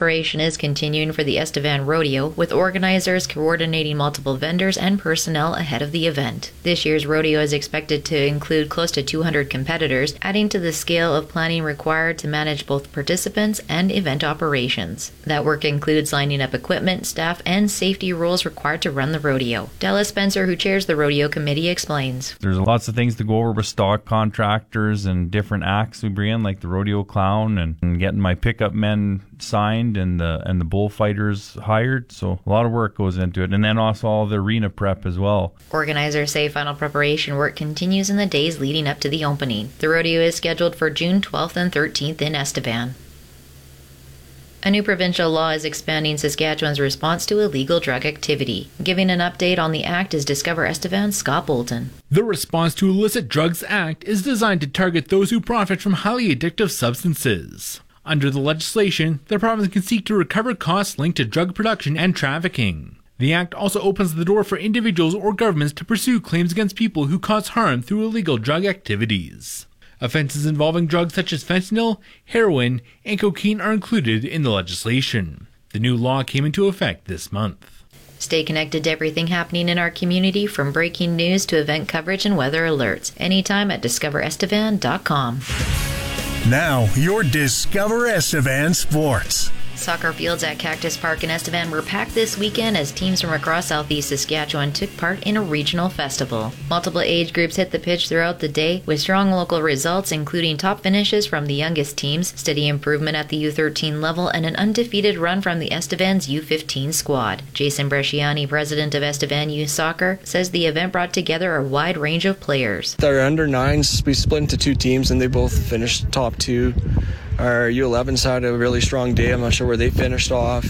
preparation is continuing for the Estevan Rodeo, with organizers coordinating multiple vendors and personnel ahead of the event. This year's rodeo is expected to include close to 200 competitors, adding to the scale of planning required to manage both participants and event operations. That work includes lining up equipment, staff, and safety rules required to run the rodeo. Dallas Spencer, who chairs the rodeo committee, explains. There's lots of things to go over with stock contractors and different acts we bring in, like the rodeo clown, and getting my pickup men signed and the bullfighters hired. So a lot of work goes into it, and then also all the arena prep as well. Organizers say final preparation work continues in the days leading up to the opening. The rodeo is scheduled for June 12th and 13th in Estevan. A new provincial law is expanding Saskatchewan's response to illegal drug activity. Giving an update on the act is Discover Estevan's Scott Bolton. The Response to Illicit Drugs Act is designed to target those who profit from highly addictive substances. Under the legislation, the province can seek to recover costs linked to drug production and trafficking. The act also opens the door for individuals or governments to pursue claims against people who cause harm through illegal drug activities. Offenses involving drugs such as fentanyl, heroin, and cocaine are included in the legislation. The new law came into effect this month. Stay connected to everything happening in our community, from breaking news to event coverage and weather alerts, anytime at discoverestevan.com. Now, your Discover Estevan Sports. Soccer fields at Cactus Park in Estevan were packed this weekend as teams from across southeast Saskatchewan took part in a regional festival. Multiple age groups hit the pitch throughout the day, with strong local results including top finishes from the youngest teams, steady improvement at the U13 level, and an undefeated run from the Estevan's U15 squad. Jason Bresciani, president of Estevan Youth Soccer, says the event brought together a wide range of players. Our under-9s, we split into two teams and they both finished top two. Our U11s had a really strong day. I'm not sure where they finished off.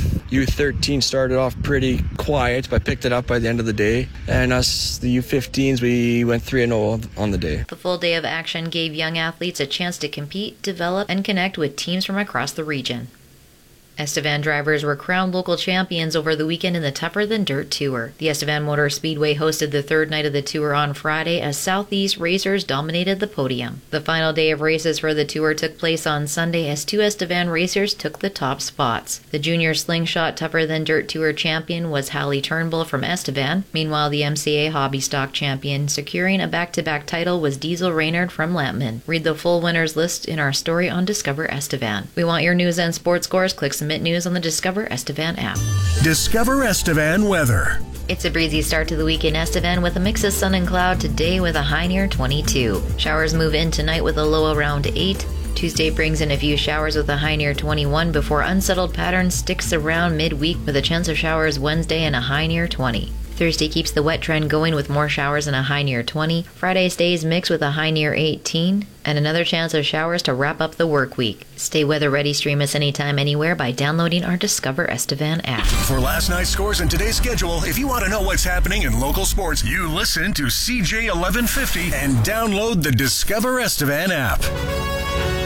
U13 started off pretty quiet, but picked it up by the end of the day. And us, the U15s, we went 3-0 on the day. The full day of action gave young athletes a chance to compete, develop, and connect with teams from across the region. Estevan drivers were crowned local champions over the weekend in the Tougher Than Dirt Tour. The Estevan Motor Speedway hosted the third night of the tour on Friday as Southeast racers dominated the podium. The final day of races for the tour took place on Sunday as two Estevan racers took the top spots. The junior slingshot Tougher Than Dirt Tour champion was Hallie Turnbull from Estevan. Meanwhile, the MCA Hobby Stock champion securing a back-to-back title was Diesel Reynard from Lampman. Read the full winners list in our story on Discover Estevan. We want your news and sports scores. Click Submit News on the Discover Estevan app. Discover Estevan weather. It's a breezy start to the week in Estevan with a mix of sun and cloud today with a high near 22. Showers move in tonight with a low around 8. Tuesday brings in a few showers with a high near 21 before unsettled pattern sticks around midweek with a chance of showers Wednesday and a high near 20. Thursday keeps the wet trend going with more showers and a high near 20. Friday stays mixed with a high near 18. And another chance of showers to wrap up the work week. Stay weather ready. Stream us anytime, anywhere by downloading our Discover Estevan app. For last night's scores and today's schedule, if you want to know what's happening in local sports, you listen to CJ 1150 and download the Discover Estevan app.